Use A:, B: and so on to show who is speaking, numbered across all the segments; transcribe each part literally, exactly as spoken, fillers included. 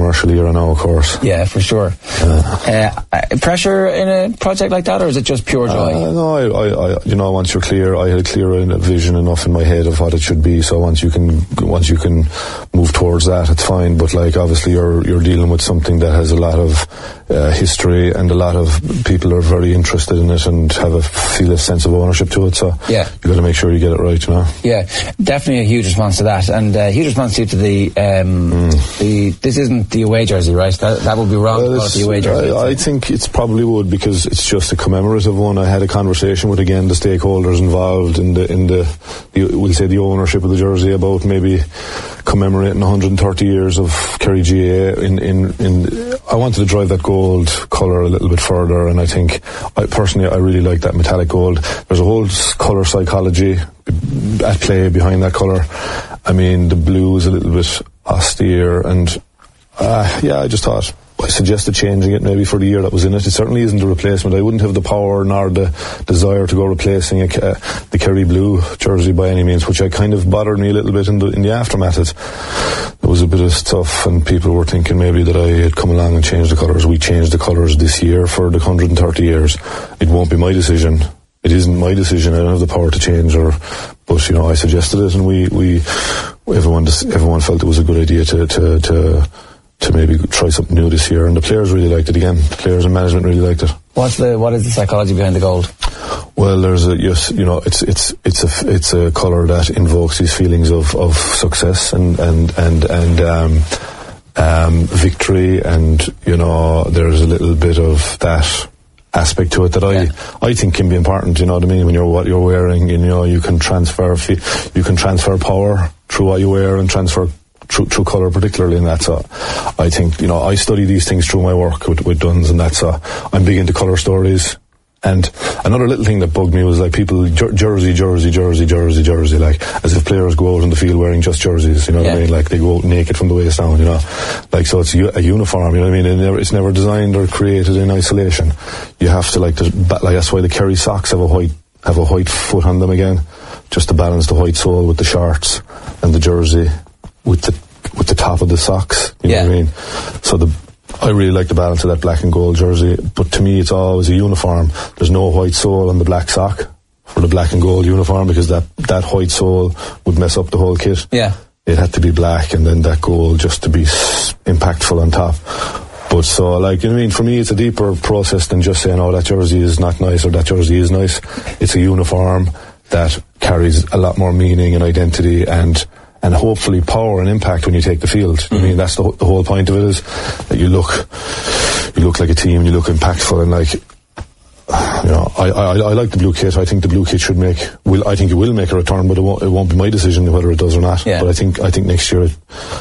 A: commercial era now, of course.
B: Yeah, for sure. Uh, uh, pressure in a project like that, or is it just pure joy?
A: Uh, no, I, I, I, you know, once you're clear, I had a clear vision enough in my head of what it should be. So once you can, once you can move towards that, it's fine. But like, obviously, you're you're dealing with something that has a lot of uh, history, and a lot of people are very interested in it and have a feel a sense of ownership to it. So
B: yeah,
A: you got to make sure you get it right, you know.
B: Yeah, definitely a huge response to that, and a uh, huge response to the um, mm. the. This isn't the away jersey, right? That that would be wrong well, to call it the away jersey.
A: I, I think it's probably would, because it's just a commemorative one. I had a conversation with, again, the stakeholders involved in the in the, the we'll say the ownership of the jersey, about maybe commemorating one hundred thirty years of Kerry G A. In in in, I wanted to drive that gold colour a little bit further, and I think, I personally, I really like that metallic gold. There's a whole colour psychology at play behind that colour. I mean, the blue is a little bit austere, and uh, yeah, I just thought, I suggested changing it maybe for the year that was in it. It certainly isn't a replacement. I wouldn't have the power nor the desire to go replacing a, uh, the Kerry blue jersey by any means, which I kind of bothered me a little bit in the in the aftermath. It, there was a bit of stuff, and people were thinking maybe that I had come along and changed the colours. We changed the colours this year for the one hundred thirty years. It won't be my decision. It isn't my decision. I don't have the power to change, or, but you know, I suggested it, and we, we, everyone, everyone felt it was a good idea to, to, to, to maybe try something new this year, and the players really liked it. Again, the players and management really liked it.
B: What's the, what is the psychology behind the gold?
A: Well, there's a, yes, you know, it's, it's, it's a, it's a colour that invokes these feelings of, of success and, and, and, and, um, um, victory, and, you know, there's a little bit of that aspect to it that I, yeah. I think can be important. You know what I mean? When you're what you're wearing, you know, you can transfer you can transfer power through what you wear, and transfer through, through colour, particularly in that. So I think, you know, I study these things through my work with, with Duns, and that's uh, I'm big into colour stories. And another little thing that bugged me was like people jer- jersey, jersey, jersey, jersey, jersey, like as if players go out on the field wearing just jerseys. You know
B: yeah.
A: what I mean? Like they go out naked from the waist down. You know, like so it's a uniform. You know what I mean? It never, it's never designed or created in isolation. You have to like, to, like that's why the Kerry socks have a white have a white foot on them again, just to balance the white sole with the shorts, and the jersey with the with the top of the socks. You
B: yeah.
A: know what I mean? So the I really like the balance of that black and gold jersey, but to me it's always a uniform. There's no white sole on the black sock for the black and gold uniform, because that, that white sole would mess up the whole kit.
B: Yeah.
A: It had to be black, and then that gold just to be s- impactful on top. But so, like, you know what I mean, for me it's a deeper process than just saying, oh, that jersey is not nice or that jersey is nice. It's a uniform that carries a lot more meaning and identity, and and hopefully power and impact when you take the field. Mm-hmm. I mean, that's the, the whole point of it, is that you look, you look like a team, you look impactful, and like, you know, I, I, I like the blue kit. I think the blue kit should make, will, I think it will make a return, but it won't, it won't be my decision whether it does or not.
B: Yeah.
A: But I think, I think next year, it,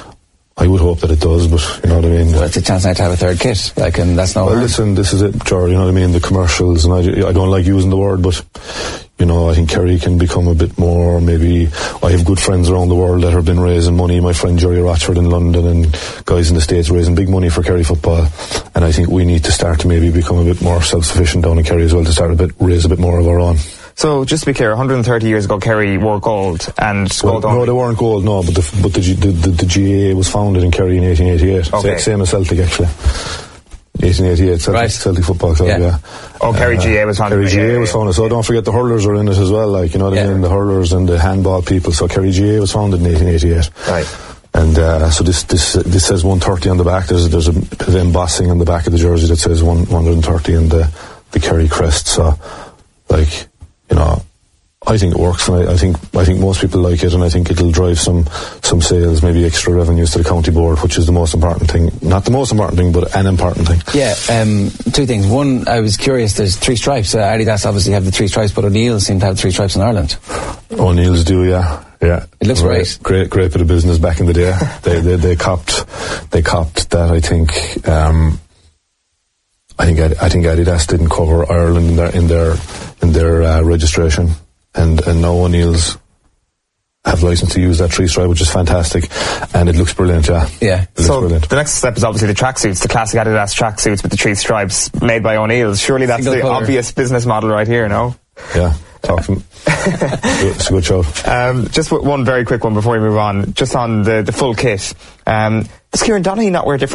A: I would hope that it does, but you know what I mean.
B: Well, it's a chance now to have a third kit, like, and that's no.
A: Well,
B: harm.
A: listen, this is it, Jar. You know what I mean. The commercials, and I, I don't like using the word, but you know, I think Kerry can become a bit more. Maybe I have good friends around the world that have been raising money. My friend Jerry Rochford in London, and guys in the States raising big money for Kerry football. And I think we need to start to maybe become a bit more self-sufficient down in Kerry as well, to start a bit, raise a bit more of our own.
C: So, just to be clear, one hundred thirty years ago, Kerry wore gold, and
A: well,
C: gold
A: no, they weren't gold, no, but the but the, the, the, the G A A was founded in Kerry in eighteen eighty-eight.
C: Okay.
A: Same as Celtic, actually. eighteen eighty-eight, Celtic,
B: right.
A: Celtic Football Club, yeah. yeah.
C: Oh, Kerry
A: uh,
C: G A A was founded.
A: Kerry G A A was founded, so don't forget the hurlers are in it as well, like, you know what
B: yeah.
A: I mean, the hurlers and the handball people. So Kerry G A A was founded in eighteen eighty-eight.
C: Right.
A: And uh, so this this this says one thirty on the back. There's there's a bit of embossing on the back of the jersey that says one hundred thirty and the the Kerry crest. So, like, you know, I think it works, and I, I think I think most people like it, and I think it'll drive some some sales, maybe extra revenues to the county board, which is the most important thing. Not the most important thing, but an important thing.
B: Yeah, um, two things. One, I was curious, there's three stripes. Uh, Adidas obviously have the three stripes, but O'Neill seem to have three stripes in Ireland.
A: O'Neill's do, yeah. Yeah.
B: It looks
A: right.
B: great.
A: Great, great bit of business back in the day. they, they, they copped, they copped that, I think, um, I think, I think Adidas didn't cover Ireland in their, in their, in their, uh, registration. And, and now O'Neill's have license to use that three stripe, which is fantastic, and it looks brilliant, yeah.
B: Yeah.
A: It
C: so
A: brilliant.
C: The next step is obviously the tracksuits, the classic Adidas tracksuits with the three stripes made by O'Neill's. Surely that's
B: Single
C: the
B: colour.
C: obvious business model right here, no?
A: Yeah, talk to It's a good show.
C: Um, just one very quick one before we move on, just on the, the full kit. Um, does Kieran Donaghy not wear different